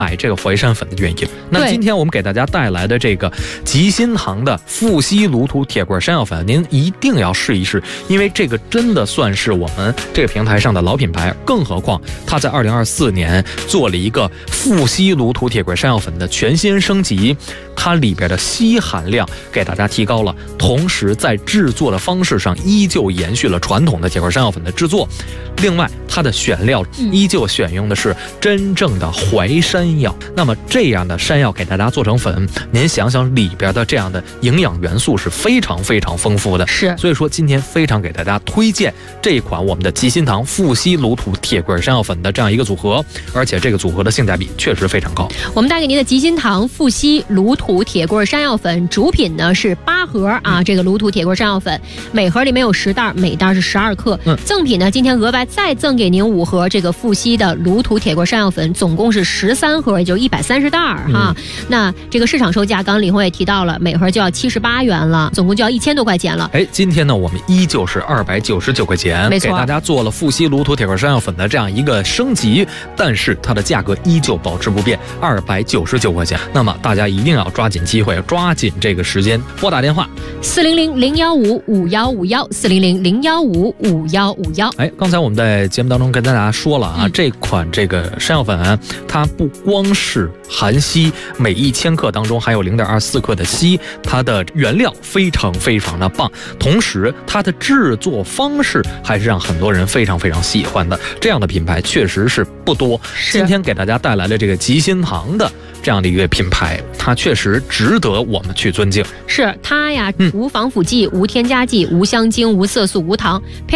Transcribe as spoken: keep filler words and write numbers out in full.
买这个淮山粉的原因。那今天我们给大家带来的这个吉心堂的富硒卤土铁棍山药粉，您一定要试一试，因为这个真的算是我们这个平台上的老品牌，更何况它在二零二四年做了一个富硒卤土铁棍山药粉的全新升级，它里边的硒含量给大家提高了，同时在制作的方式上依旧延续了传统的铁棍山药粉的制作。另外，它的选料依旧选用的是真正的淮山药。那么这样的山药给大家做成粉，您想想里边的这样的营养元素是非常非常丰富的。 是， 所以说今天非常给大家推荐这一款我们的吉心堂富硒卤土铁棍山药粉的这样一个组合，而且这个组合的性价比确实非常高。 我们带给您的吉心堂富硒卤土铁棍山药粉，主品呢是八盒啊，这个卤土铁棍山药粉，每盒里面有十袋，每袋是十二克。嗯，赠品呢今天额外再赠给您五盒这个富硒的卤土铁棍山药粉，总共是十三盒，也就一百三十袋哈、嗯。那这个市场售价，刚刚李红也提到了，每盒就要七十八元了，总共就要一千多块钱了。 哎，今天呢我们依旧是二百九十九块钱， 没错， 给大家做了富硒卤土铁棍山药粉的这样一个升级，但是它的价格依旧保持不变，二百九十九块钱。那么大家一定要抓紧机会，抓紧这个时间，拨打电话四零零零幺五五幺五幺四零零零幺五五幺五幺。 哎，刚才我们在节目当中跟大家说了啊，嗯、这款这个山药粉它不光是含硒，每一千克当中还有零点二四克的硒，它的原料非常非常的棒，同时它的制作方式还是让很多人非常非常喜欢的。这样的品牌确实是不多。今天给大家带来的这个吉心堂的这样的一个品牌，它确实值得我们去尊敬。 是它呀，无防腐剂、无添加剂、无香精、无色素、无糖。